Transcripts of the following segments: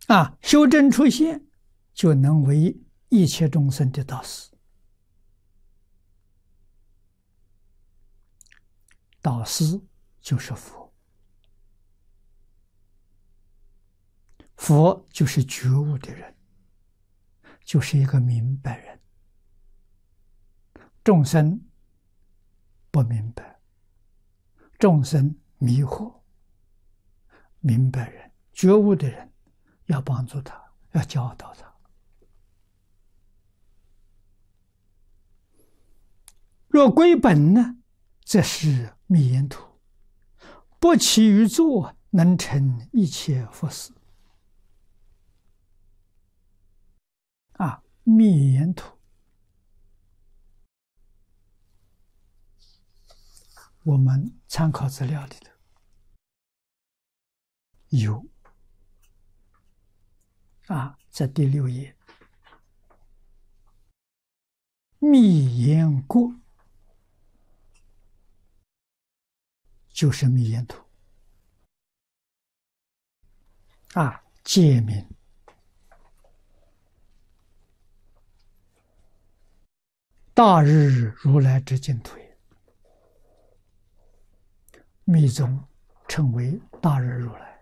修正出现，就能为一切众生的导师。导师就是佛，佛就是觉悟的人，就是一个明白人。众生不明白，众生迷惑，明白人、觉悟的人要帮助他，要教导他。若归本呢，则是密言图，不起于作，能成一切佛事。密言图，我们参考资料里头有在第6页，密言过就是密言图戒名大日如来之净土也，密宗称为大日如来。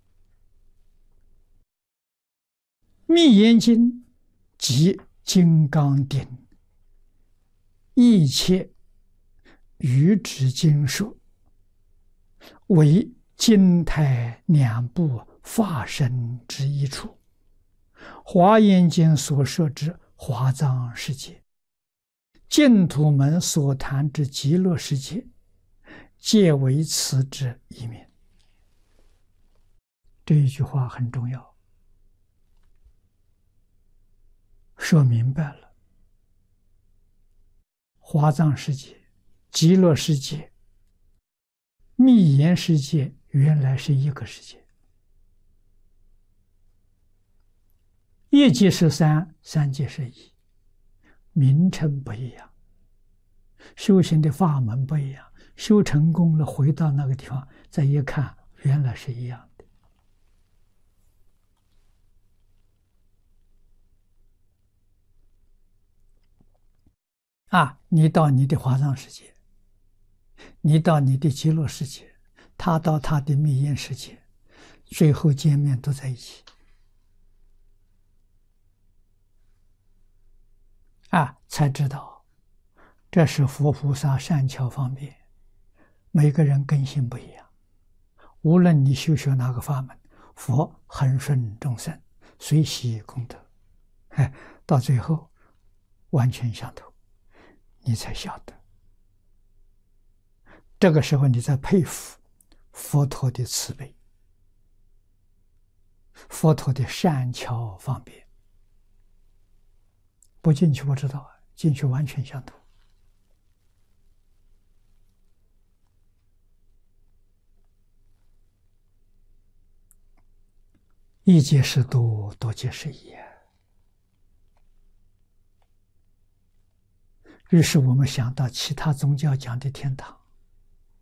密言经即金刚顶一切语指经说，为经台两部法身之一处，华严经所说之华藏世界，净土门所谈之极乐世界，皆为此之一面。这一句话很重要，说明白了，华藏世界、极乐世界、密言世界原来是一个世界，一即是三，三即是一，名称不一样，修行的法门不一样，修成功了回到那个地方再一看，原来是一样的。你到你的华藏世界，你到你的极乐世界，他到他的密言世界，最后见面都在一起。才知道这是佛菩萨善巧方便，每个人根性不一样，无论你修学哪个法门，佛恒顺众生，随喜功德，到最后完全相同，你才晓得。这个时候你在佩服佛陀的慈悲，佛陀的善巧方便。不进去不知道，进去完全相同。一即是多，多即是一。于是我们想到其他宗教讲的天堂，